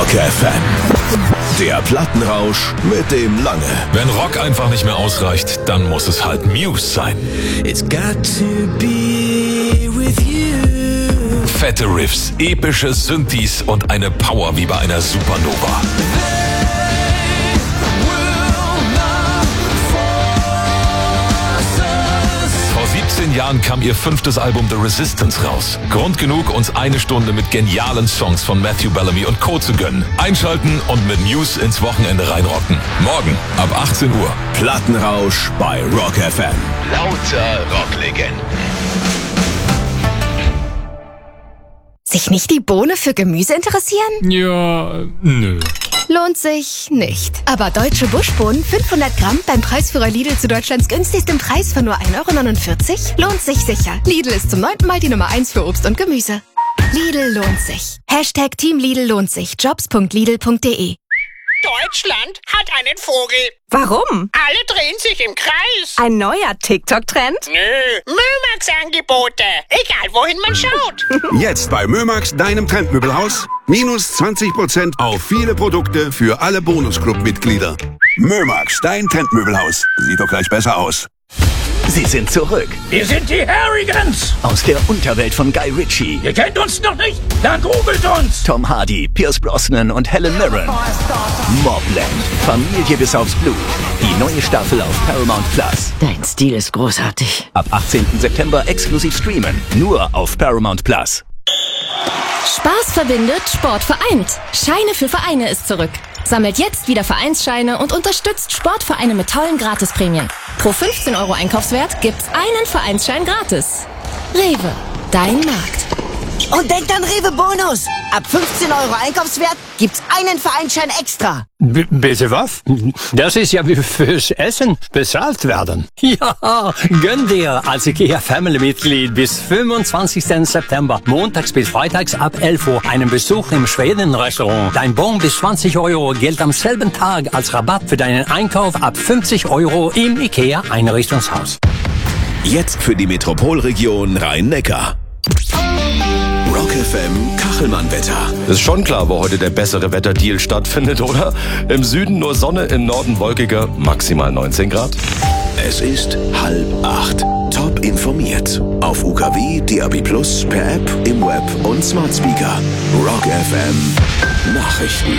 Rock FM. Der Plattenrausch mit dem Lange. Wenn Rock einfach nicht mehr ausreicht, dann muss es halt Muse sein. It's got to be with you. Fette Riffs, epische Synthes und eine Power wie bei einer Supernova. Vor 17 Jahren kam ihr 5. Album The Resistance raus. Grund genug, uns eine Stunde mit genialen Songs von Matthew Bellamy und Co. zu gönnen. Einschalten und mit Muse ins Wochenende reinrocken. Morgen ab 18 Uhr. Plattenrausch bei Rock FM. Lauter Rocklegenden. Sich nicht die Bohne für Gemüse interessieren? Ja, nö. Lohnt sich nicht. Aber deutsche Buschbohnen 500 Gramm beim Preisführer Lidl zu Deutschlands günstigstem Preis von nur 1,49 € lohnt sich sicher. Lidl ist zum 9. Mal die Nummer 1 für Obst und Gemüse. Lidl lohnt sich. Hashtag Team Lidl lohnt sich. Jobs.lidl.de. Deutschland hat einen Vogel. Warum? Alle drehen sich im Kreis. Ein neuer TikTok-Trend? Nö, Mömax-Angebote. Egal, wohin man schaut. Jetzt bei Mömax, deinem Trendmöbelhaus. Minus 20% auf viele Produkte für alle Bonusclub-Mitglieder. Mömax, dein Trendmöbelhaus. Sieht doch gleich besser aus. Sie sind zurück Wir sind die Harrigans. aus der Unterwelt von Guy Ritchie. Ihr kennt uns noch nicht? Dann googelt uns. Tom Hardy, Pierce Brosnan und Helen Mirren. Mobland, Familie bis aufs Blut. Die neue Staffel auf Paramount Plus. Dein Stil ist großartig. Ab 18. September exklusiv streamen. Nur auf Paramount Plus. Spaß verbindet, Sport vereint. Scheine für Vereine ist zurück. Sammelt jetzt wieder Vereinsscheine und unterstützt Sportvereine mit tollen Gratisprämien. Pro 15 € Einkaufswert gibt's einen Vereinsschein gratis. Rewe, dein Markt. Und denkt an Rewe Bonus. Ab 15 € Einkaufswert gibt's einen Vereinsschein extra. Bitte was? Das ist ja wie fürs Essen bezahlt werden. Ja, gönn dir als IKEA-Family-Mitglied bis 25. September, montags bis freitags ab 11 Uhr, einen Besuch im Schweden-Restaurant. Dein Bon bis 20 € gilt am selben Tag als Rabatt für deinen Einkauf ab 50 € im IKEA-Einrichtungshaus. Jetzt für die Metropolregion Rhein-Neckar. Rock FM Kachelmann-Wetter. Ist schon klar, wo heute der bessere Wetterdeal stattfindet, oder? Im Süden nur Sonne, im Norden wolkiger, maximal 19 Grad. Es ist 7:30. Top informiert. Auf UKW, DAB+, per App, im Web und Smart Speaker. Rock FM Nachrichten.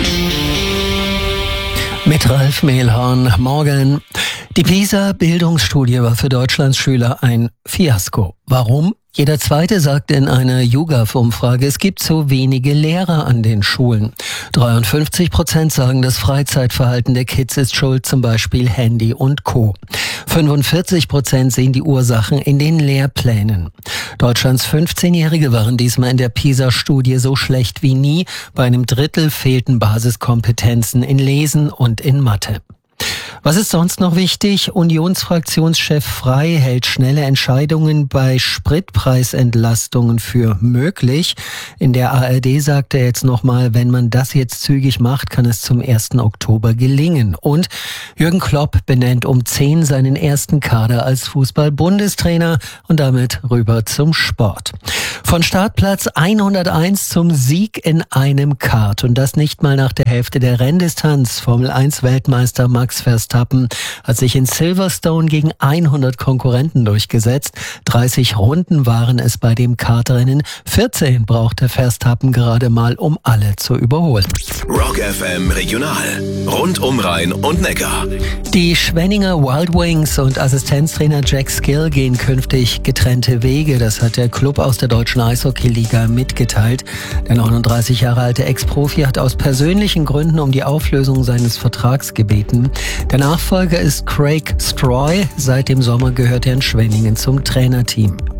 Mit Ralf Mehlhorn. Morgen. Die PISA-Bildungsstudie war für Deutschlands Schüler ein Fiasko. Warum? Jeder Zweite sagte in einer YouGov-Umfrage, es gibt zu wenige Lehrer an den Schulen. 53% sagen, das Freizeitverhalten der Kids ist schuld, zum Beispiel Handy und Co. 45% sehen die Ursachen in den Lehrplänen. Deutschlands 15-Jährige waren diesmal in der PISA-Studie so schlecht wie nie. Bei einem Drittel fehlten Basiskompetenzen in Lesen und in Mathe. Was ist sonst noch wichtig? Unionsfraktionschef Frey hält schnelle Entscheidungen bei Spritpreisentlastungen für möglich. In der ARD sagt er jetzt nochmal, wenn man das jetzt zügig macht, kann es zum 1. Oktober gelingen. Und Jürgen Klopp benennt um 10 seinen ersten Kader als Fußball-Bundestrainer und damit rüber zum Sport. Von Startplatz 101 zum Sieg in einem Kart und das nicht mal nach der Hälfte der Renndistanz. Formel-1-Weltmeister Max Verstappen hat sich in Silverstone gegen 100 Konkurrenten durchgesetzt. 30 Runden waren es bei dem Kartrennen. 14 brauchte Verstappen gerade mal, um alle zu überholen. Rock FM Regional. Rund um Rhein und Neckar. Die Schwenninger Wild Wings und Assistenztrainer Jack Skill gehen künftig getrennte Wege. Das hat der Club aus der Deutschen Eishockey-Liga mitgeteilt. Der 39 Jahre alte Ex-Profi hat aus persönlichen Gründen um die Auflösung seines Vertrags gebeten. Der Nachfolger ist Craig Stroy. Seit dem Sommer gehört er in Schwenningen zum Trainerteam.